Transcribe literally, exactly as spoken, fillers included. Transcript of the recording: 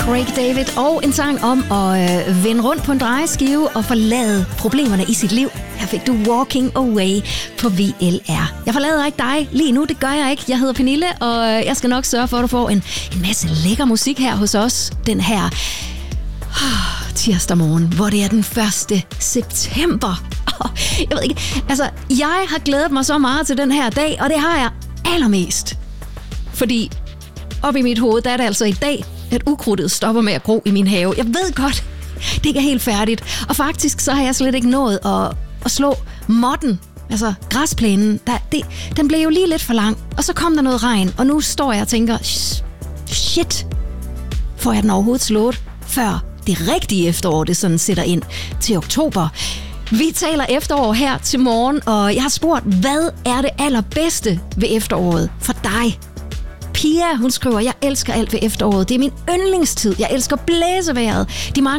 Craig David og en sang om at øh, vende rundt på en drejeskive og forlade problemerne i sit liv. Her fik du Walking Away på V L R. Jeg forlader ikke dig lige nu, det gør jeg ikke. Jeg hedder Pernille, og jeg skal nok sørge for, at du får en, en masse lækker musik her hos os. Den her oh, tirsdag morgen, hvor det er den første september. Oh, jeg ved ikke, altså jeg har glædet mig så meget til den her dag, og det har jeg allermest. Fordi op i mit hoved, der er det altså i dag, at ukrudtet stopper med at gro i min have. Jeg ved godt, det ikke er helt færdigt. Og faktisk så har jeg slet ikke nået at, at slå modden, altså græsplænen. Der, det, den blev jo lige lidt for lang, og så kom der noget regn, og nu står jeg og tænker, shit, får jeg den overhovedet slået, før det rigtige efterår, det sådan sætter ind til oktober. Vi taler efterår her til morgen, og jeg har spurgt, hvad er det allerbedste ved efteråret for dig? Pia, hun skriver, jeg elsker alt ved efteråret. Det er min yndlingstid. Jeg elsker blæsevejret. De mange